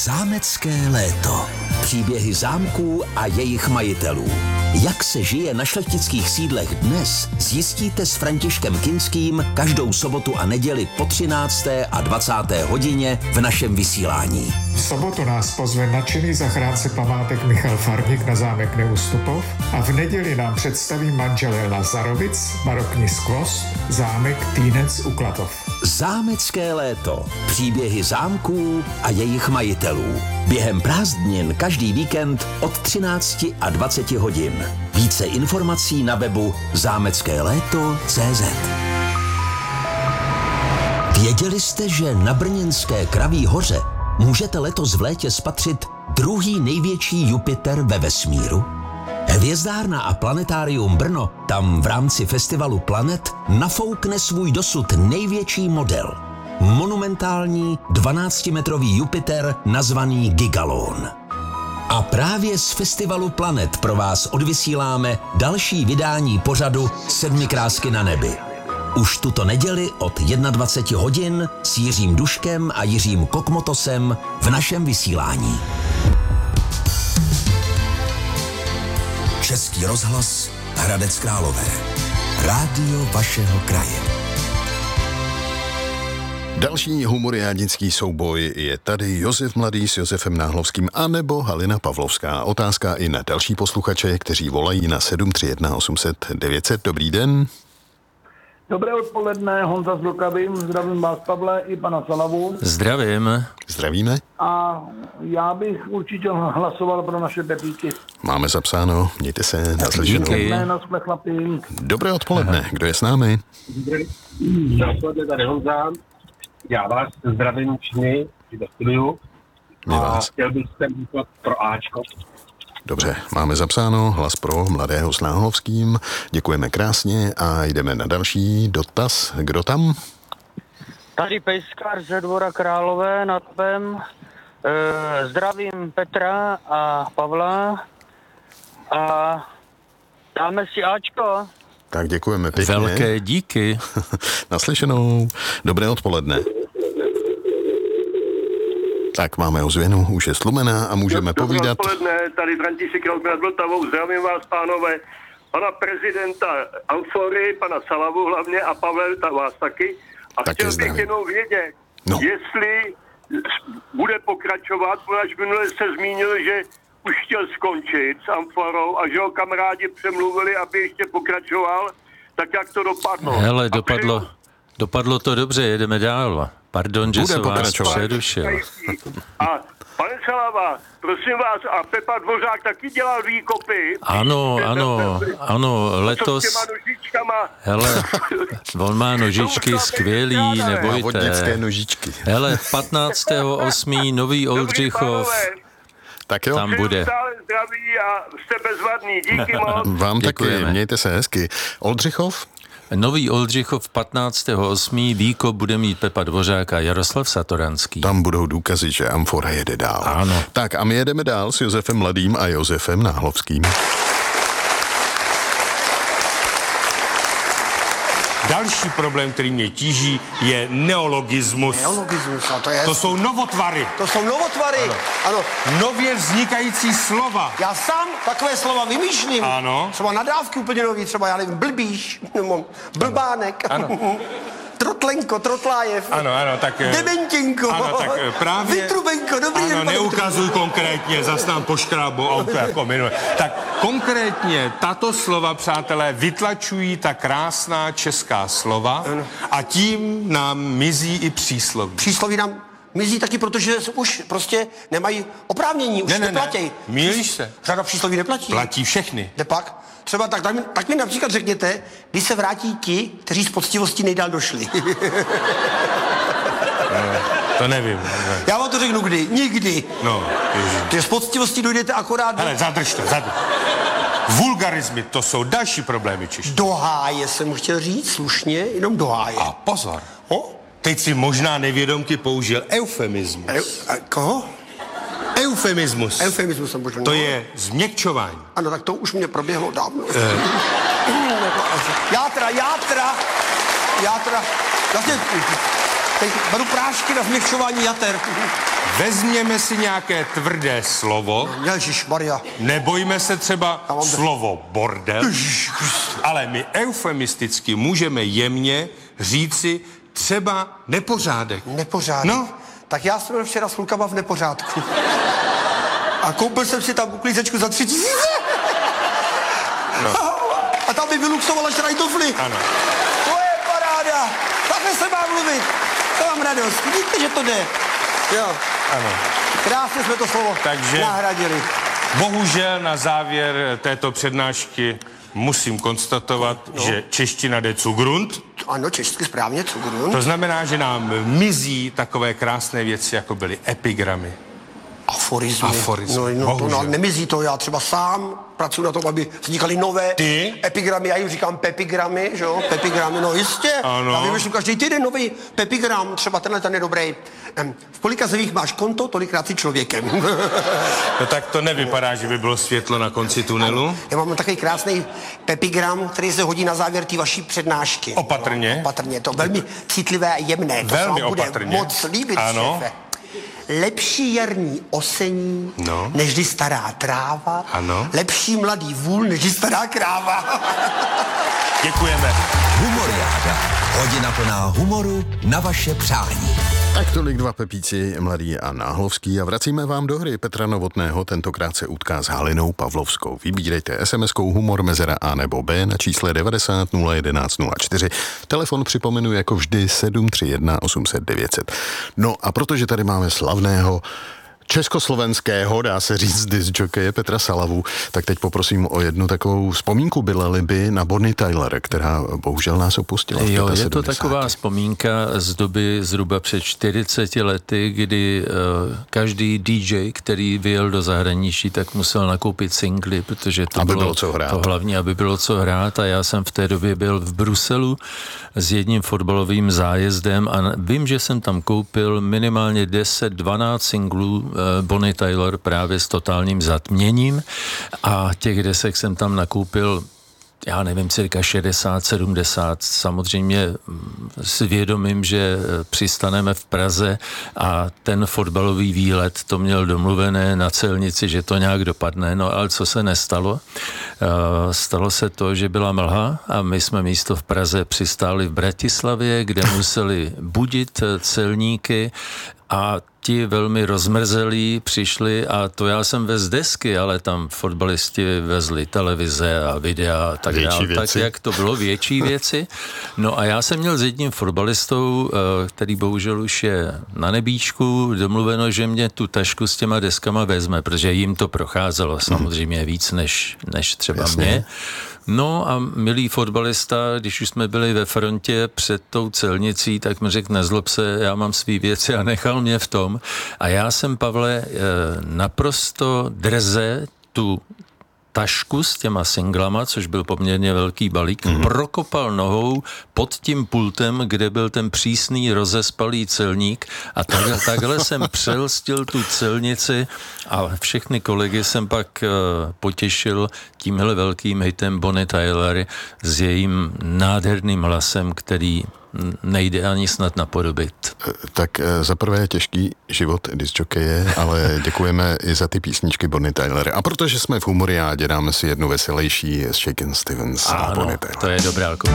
Zámecké léto. Příběhy zámků a jejich majitelů. Jak se žije na šlechtických sídlech dnes, zjistíte s Františkem Kinským každou sobotu a neděli po 13. a 20. hodině v našem vysílání. V sobotu nás pozve nadšený zachránce památek Michal Farník na zámek Neustupov a v neděli nám představí manželé Lazarovic, barokní skvost, zámek Týnec u Klatov. Zámecké léto. Příběhy zámků a jejich majitelů. Během prázdnin každý víkend od 13 a 20 hodin. Více informací na webu zámeckéléto.cz. Věděli jste, že na brněnské Kraví hoře můžete letos v létě spatřit druhý největší Jupiter ve vesmíru? Hvězdárna a planetárium Brno tam v rámci festivalu Planet nafoukne svůj dosud největší model. Monumentální 12-metrový Jupiter nazvaný Gigalon. A právě z festivalu Planet pro vás odvysíláme další vydání pořadu 7 krásky na nebi. Už tuto neděli od 21 hodin s Jiřím Duškem a Jiřím Kokmotosem v našem vysílání. Český rozhlas Hradec Králové. Rádio vašeho kraje. Další humoriádnický souboj je tady Josef Mladý s Josefem Náhlovským anebo Halina Pavlovská. Otázka i na další posluchače, kteří volají na 731 800 900. Dobrý den. Dobré odpoledne, Honza z Vlkavy, zdravím vás, Pavle, i pana Salavu. Zdravím. Zdravíme. A já bych určitě hlasoval pro naše Pepíky. Máme zapsáno, mějte se, naslyšenou. Jsme chlapi. Dobré odpoledne, kdo je s námi? Dobré odpoledne, tady Honza. Já vás zdravím všichni do studiu. A chtěl bych se hlasovat pro Ačko. Dobře, máme zapsáno, hlas pro Mladého s Náhlovským. Děkujeme krásně a jdeme na další dotaz. Kdo tam? Tady Pejskar ze Dvora Králové nad Pem. Zdravím Petra a Pavla a dáme si Ačko. Tak děkujeme pěkně. Velké díky. Naslyšenou. Dobré odpoledne. Tak máme ozvěnu, už je slumená a můžeme povídat. Dobré odpoledne, tady František nad Vltavou, zdravím vás, pánové, pana prezidenta Amfory, pana Salavu hlavně a Pavel, vás taky. A taky chtěl bych jenom vědět, jestli bude pokračovat, protože minule se zmínil, že už chtěl skončit s Amforou a že ho kamarádi přemluvili, aby ještě pokračoval, tak jak to dopadlo? Hele, dopadlo to dobře, jedeme dál. Pardon, že jsem vás přerušil. A pane Salava, prosím vás, a Pepa Dvořák taky dělal výkopy. Ano, letos... S těma nožičkama. Hele, on má nožičky skvělý, nebojte. Vodnické nožičky. Hele, 15.8. Nový Oldřichov. Tak jo. Tam bude. Zdraví a jste bezvadný, díky moc. Vám taky, mějte se hezky. Oldřichov? Nový Oldřichov 15.8. výkop bude mít Pepa Dvořák a Jaroslav Satoranský. Tam budou důkazy, že Amfora jede dál. Ano. Tak a my jedeme dál s Josefem Mladým a Josefem Náhlovským. Další problém, který mě tíží, je neologismus. Neologismus, a to jsou novotvary. To jsou novotvary, ano. Nově vznikající slova. Já sám takové slova vymýšlím. Ano. Třeba nadávky úplně nový, třeba já nevím, blbíš, nebo blbánek. Ano. Trotlenko, Trotlájev. Ano, tak... Dementinko. Ano, tak právě... Vytrubenko, dobrý den. Ano, neukazuj konkrétně, zas nám poškrábou auto jako minule. Tak konkrétně tato slova, přátelé, vytlačují ta krásná česká slova a tím nám mizí i přísloví. Přísloví nám mizí taky, protože už prostě nemají oprávnění, už neplatí. Ne. Mýlíš se. Řada přísloví neplatí. Platí všechny. Nepak? Třeba tak mi například řekněte, kdy se vrátí ti, kteří z poctivostí nejdál došli. To nevím. Já vám to řeknu kdy. Nikdy. No, takže z poctivostí dojdete akorát... Hele, zadrž to. Vulgarizmy, to jsou další problémy češtiny. Do háje jsem chtěl říct, slušně, jenom do háje. A pozor. Teď si možná nevědomky použil eufemismus. Koho? Eufemismus. Eufemismus jsem použil. To je změkčování. Ano, tak to už mě proběhlo dávno. Játra. Vlastně, Teď beru prášky na změkčování jater. Vezměme si nějaké tvrdé slovo. Ježišmarja. Nebojme se třeba slovo bordel, ale my eufemisticky můžeme jemně říci třeba nepořádek. Nepořádek? No. Tak já jsem byl včera s klukama v nepořádku. A koupil jsem si tam uklízečku za 3 000. No. A tam by vyluxovala šrajdofly. Ano. To je paráda. Takhle se má mluvit. To mám radost. Vidíte, že to jde. Jo. Ano. Krásně jsme to slovo nahradili. Bohužel na závěr této přednášky musím konstatovat, že čeština jde zugrund. Ano, česky správně, zugrund. To znamená, že nám mizí takové krásné věci, jako byly epigramy. Aforizmy. No, nemizí to, já třeba sám pracuji na tom, aby vznikaly nové epigramy, já jim říkám pepigramy, že jo, pepigramy, no jistě. Ano. Já vymýšlím každý týden nový pepigram, třeba tenhle ten je dobrý. V kolika zemích máš konto, tolikrát si člověkem. No tak to nevypadá, že by bylo světlo na konci tunelu. Já mám takový krásný pepigram, který se hodí na závěr té vaší přednášky. Opatrně. No, opatrně, to velmi citlivé a jemné. To velmi se vám opatrně. Bude moc líbit, šéfe. Lepší jarní osení, nežli stará tráva. Ano. Lepší mladý vůl, nežli stará kráva. Děkujeme. Humoriáda. Hodina plná humoru na vaše přání. Tak tolik dva Pepíci, Mladý a Náhlovský, a vracíme vám do hry Petra Novotného, tentokrát se utká s Halinou Pavlovskou. Vybírejte SMS-kou humor mezera A nebo B na čísle 90 011 04. Telefon připomenu jako vždy 731 800 900. No a protože tady máme slavného československého, dá se říct, discjokeje Petra Salavu, tak teď poprosím o jednu takovou vzpomínku Billy na Bonnie Tyler, která bohužel nás opustila. Jo, je to taková vzpomínka z doby zhruba před 40 lety, kdy každý DJ, který vyjel do zahraničí, tak musel nakoupit singly, protože to bylo to hlavní, aby bylo co hrát, a já jsem v té době byl v Bruselu s jedním fotbalovým zájezdem a vím, že jsem tam koupil minimálně 10-12 singlů Bonnie Tyler právě s totálním zatměním, a těch desek jsem tam nakoupil, já nevím, cirka 60-70, samozřejmě s vědomím, že přistaneme v Praze a ten fotbalový výlet to měl domluvené na celnici, že to nějak dopadne, no ale co se nestalo? Stalo se to, že byla mlha a my jsme místo v Praze přistáli v Bratislavě, kde museli budit celníky, a ti velmi rozmrzelí přišli, a to já jsem vez desky, ale tam fotbalisti vezli televize a videa a tak dále, tak jak to bylo, větší věci. No a já jsem měl s jedním fotbalistou, který bohužel už je na nebíčku, domluveno, že mě tu tašku s těma deskama vezme, protože jim to procházelo samozřejmě víc než třeba mě. No a milý fotbalista, když už jsme byli ve frontě před tou celnicí, tak mi řekl, nezlob se, já mám svý věci, a nechal mě v tom. A já jsem, Pavle, naprosto drze tu tašku s těma singlama, což byl poměrně velký balík, prokopal nohou pod tím pultem, kde byl ten přísný rozespalý celník, a takhle jsem přelstil tu celnici a všechny kolegy jsem pak potěšil tímhle velkým hitem Bonnie Tyler s jejím nádherným hlasem, který nejde ani snad napodobit. Tak zaprvé je těžký život discjokeje, ale děkujeme i za ty písničky Bonnie Tyler. A protože jsme v humoriádě, dáme si jednu veselější s Shakin' Stevens a Bonnie Tyler. To je dobrá